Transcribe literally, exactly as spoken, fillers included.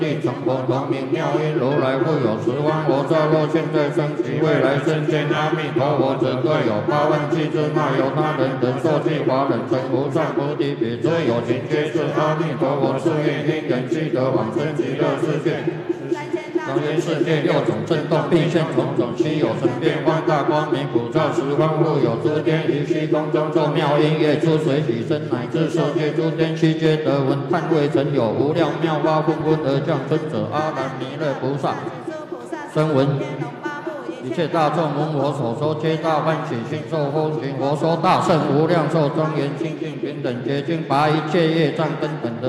地成佛光明妙音如来复有十方佛刹，若现在生及未来生见阿弥陀佛者，各有八万七之那由他人等受记华人成无上菩提比，诸有情皆是阿弥陀佛赐愿因缘积德往生极乐世界。当今世界六种震动，并现种种稀有神变幻大光明，普照十方复有诸天于虚空中奏妙音乐，出水起身，乃至受戒诸天悉皆得闻，叹未曾有无量妙法纷纷而降生者，阿难弥勒菩萨声闻。一切大众闻我所说，皆大欢喜心，受风行。我说大圣无量寿庄严清净平等洁净，拔一切业障根本的